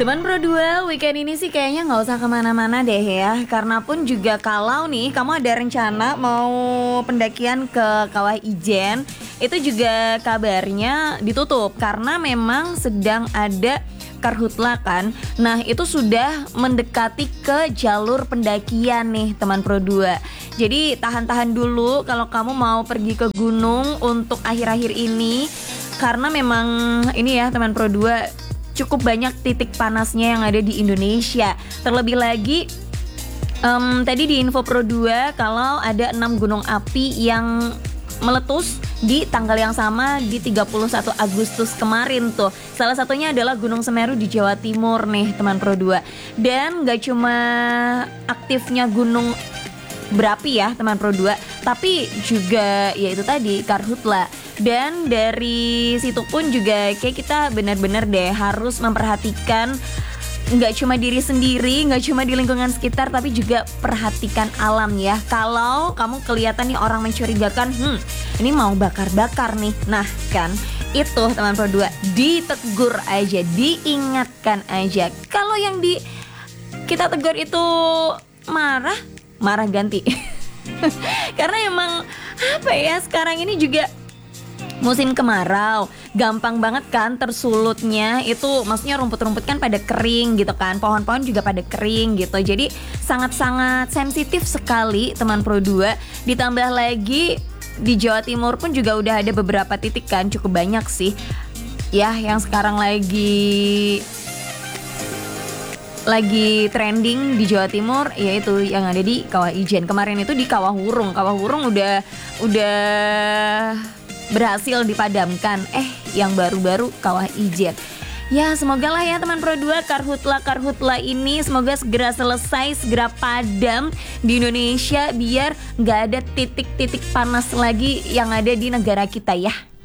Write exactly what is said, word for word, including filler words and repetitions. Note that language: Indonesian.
Teman Pro dua, weekend ini sih kayaknya nggak usah kemana-mana deh ya. Karena pun juga kalau nih kamu ada rencana mau pendakian ke Kawah Ijen, itu juga kabarnya ditutup karena memang sedang ada karhutla kan. Nah itu sudah mendekati ke jalur pendakian nih teman Pro dua. Jadi tahan-tahan dulu kalau kamu mau pergi ke gunung untuk akhir-akhir ini. Karena memang ini ya teman Pro dua, cukup banyak titik panasnya yang ada di Indonesia. Terlebih lagi um, tadi di info Pro dua kalau ada enam gunung api yang meletus di tanggal yang sama di tiga puluh satu Agustus kemarin tuh. Salah satunya adalah Gunung Semeru di Jawa Timur nih teman Pro dua. Dan gak cuma aktifnya gunung berapi ya teman Pro dua, tapi juga ya itu tadi karhutla. Dan dari situ pun juga kayak kita benar-benar deh harus memperhatikan nggak cuma diri sendiri, nggak cuma di lingkungan sekitar, tapi juga perhatikan alam ya. Kalau kamu kelihatan nih orang mencurigakan, hmm ini mau bakar-bakar nih, nah kan itu teman Pro dua, ditegur aja, diingatkan aja. Kalau yang di kita tegur itu marah, marah ganti. Karena emang apa ya, sekarang ini juga musim kemarau, gampang banget kan tersulutnya itu, maksudnya rumput-rumput kan pada kering gitu kan, pohon-pohon juga pada kering gitu. Jadi sangat-sangat sensitif sekali teman Pro dua. Ditambah lagi di Jawa Timur pun juga udah ada beberapa titik kan, cukup banyak sih ya yang sekarang lagi lagi trending di Jawa Timur, yaitu yang ada di Kawah Ijen. Kemarin itu di Kawah Wurung. Kawah Wurung udah udah berhasil dipadamkan. Eh, yang baru-baru Kawah Ijen. Ya, semoga lah ya teman Pro dua, karhutla-karhutla ini semoga segera selesai, segera padam di Indonesia biar gak ada titik-titik panas lagi yang ada di negara kita ya.